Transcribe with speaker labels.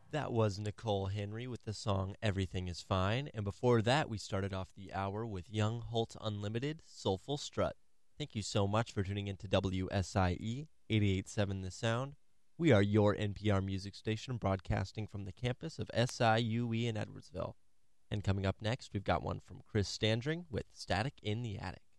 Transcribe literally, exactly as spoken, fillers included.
Speaker 1: That was Nicole Henry with the song Everything is Fine, and before that we started off the hour with Young Holt Unlimited, Soulful Strut. Thank you so much for tuning in to W S I E eighty-eight point seven The Sound. We are your N P R music station broadcasting from the campus of S I U E in Edwardsville. And coming up next, we've got one from Chris Standring with Static in the Attic.